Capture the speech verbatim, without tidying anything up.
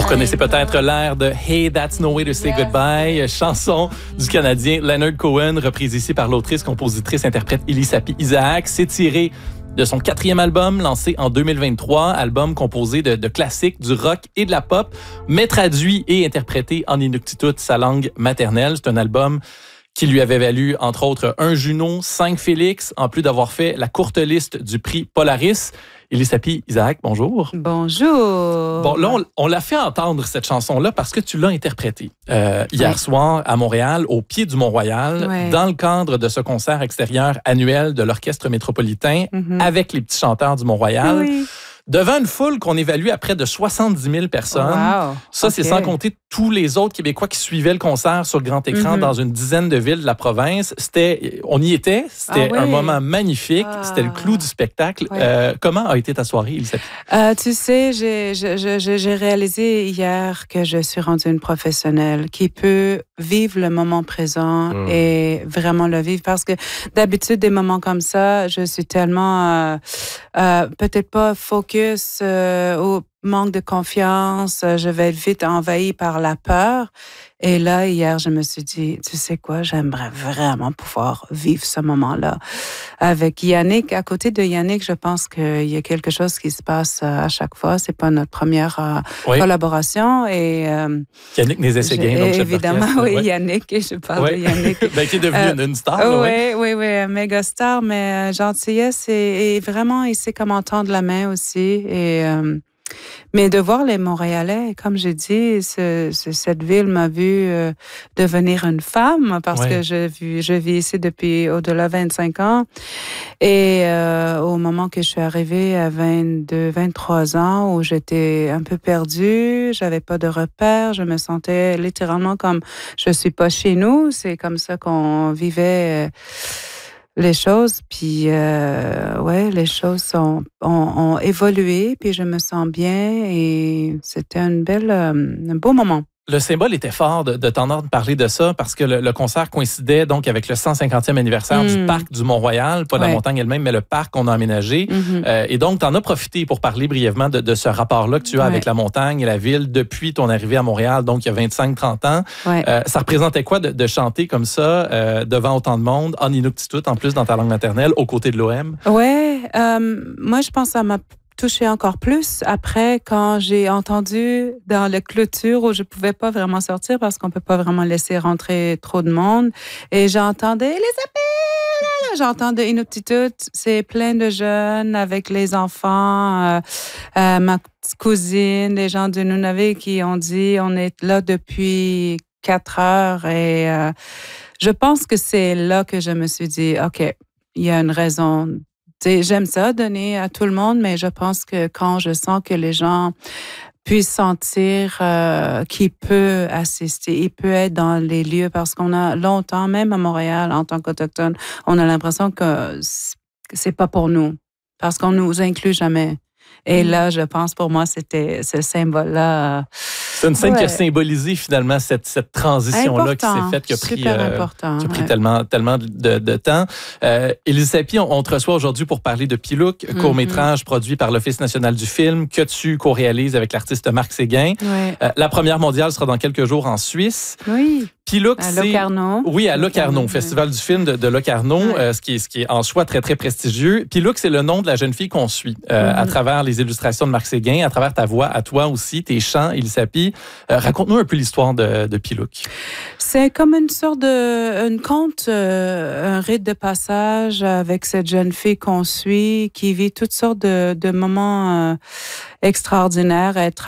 reconnaissez peut-être l'air de Hey, That's No Way to Say Goodbye, chanson du Canadien Leonard Cohen, reprise ici par l'autrice, compositrice, interprète Elisapie Isaac. C'est tiré de son quatrième album, lancé en deux mille vingt-trois, album composé de, de classiques, du rock et de la pop, mais traduit et interprété en Inuktitut, sa langue maternelle. C'est un album qui lui avait valu, entre autres, un Juno, cinq Félix, en plus d'avoir fait la courte liste du prix Polaris. Elisapie Isaac, bonjour. Bonjour. Bon, là, on, on l'a fait entendre, cette chanson-là, parce que tu l'as interprétée euh, hier ouais. soir à Montréal, au pied du Mont-Royal, ouais. dans le cadre de ce concert extérieur annuel de l'Orchestre métropolitain, mm-hmm. avec les petits chanteurs du Mont-Royal. Oui. Devant une foule qu'on évalue à près de soixante-dix mille personnes. Wow. Ça, okay. c'est sans compter tous les autres Québécois qui suivaient le concert sur le grand écran mm-hmm. dans une dizaine de villes de la province. C'était, on y était. C'était ah, oui. un moment magnifique. Ah. C'était le clou du spectacle. Oui. Euh, comment a été ta soirée, Elisapie? Euh, tu sais, j'ai, j'ai, j'ai, j'ai réalisé hier que je suis rendue une professionnelle qui peut vivre le moment présent mm. et vraiment le vivre. Parce que d'habitude, des moments comme ça, je suis tellement, euh, euh, peut-être pas focus Euh, au manque de confiance, je vais être vite envahie par la peur. Et là, hier, je me suis dit, tu sais quoi, j'aimerais vraiment pouvoir vivre ce moment-là. Avec Yannick, à côté de Yannick, je pense qu'il y a quelque chose qui se passe à chaque fois. C'est pas notre première euh, oui. collaboration. Et, euh, Yannick Nézet-Séguin, donc chef évidemment, oui, ouais. Yannick, et je parle ouais. de Yannick. ben, qui est devenu euh, une star. Oui, ouais. oui, oui, un méga star, mais euh, gentillesse et, et vraiment, il sait comment tendre la main aussi. Et... Euh, Mais de voir les Montréalais, comme j'ai dit, ce, ce, cette ville m'a vu euh, devenir une femme parce ouais. que je, je vis ici depuis au-delà de vingt-cinq ans. Et euh, au moment que je suis arrivée à vingt-deux, vingt-trois ans, où j'étais un peu perdue, j'avais pas de repères, je me sentais littéralement comme je suis pas chez nous. C'est comme ça qu'on vivait... Euh, les choses, puis euh, ouais, les choses sont, ont, ont évolué, puis je me sens bien et c'était une belle, euh, un beau moment. Le symbole était fort de, de t'entendre parler de ça parce que le, le concert coïncidait donc avec le cent cinquantième anniversaire mmh. du parc du Mont-Royal, pas de ouais. la montagne elle-même, mais le parc qu'on a aménagé. Mmh. Euh, et donc, t'en as profité pour parler brièvement de, de ce rapport-là que tu as ouais. avec la montagne et la ville depuis ton arrivée à Montréal, donc il y a vingt-cinq trente ans. Ouais. Euh, ça représentait quoi de, de chanter comme ça euh, devant autant de monde, en Inuktitut, en plus dans ta langue maternelle, aux côtés de l'O M? Oui, euh, moi je pense à ma touché encore plus après quand j'ai entendu dans la clôture où je pouvais pas vraiment sortir parce qu'on peut pas vraiment laisser rentrer trop de monde et j'entendais les appels, j'entendais Inuktitut, c'est plein de jeunes avec les enfants, euh, euh, ma petite cousine, des gens de Nunavut qui ont dit on est là depuis quatre heures et euh, je pense que c'est là que je me suis dit ok, il y a une raison. J'aime ça, donner à tout le monde, mais je pense que quand je sens que les gens puissent sentir euh, qu'il peut assister, il peut être dans les lieux, parce qu'on a longtemps, même à Montréal, en tant qu'Autochtone, on a l'impression que c'est pas pour nous, parce qu'on nous inclut jamais. Et mmh. là, je pense, pour moi, c'était ce symbole-là. Euh, C'est une scène ouais. qui a symbolisé finalement cette, cette transition-là important, qui s'est faite, qui a pris, euh, qui a pris ouais. tellement, tellement de, de temps. Euh, Elisapie, on, on te reçoit aujourd'hui pour parler de Pilouk, mm-hmm. court-métrage produit par l'Office national du film, que tu co-réalises avec l'artiste Marc Séguin. Ouais. Euh, la première mondiale sera dans quelques jours en Suisse. Oui. Pilouk, à c'est... Locarno. Oui, à Locarno, Locarno Festival du film de, de Locarno, ouais. euh, ce, qui est, ce qui est en soi très, très prestigieux. Pilouk, c'est le nom de la jeune fille qu'on suit euh, mm-hmm. à travers les illustrations de Marc Séguin, à travers ta voix, à toi aussi, tes chants, Elisapie. Euh, raconte-nous un peu l'histoire de, de Pilouk. C'est comme une sorte de... un conte, euh, un rite de passage avec cette jeune fille qu'on suit, qui vit toutes sortes de, de moments euh, extraordinaires. Elle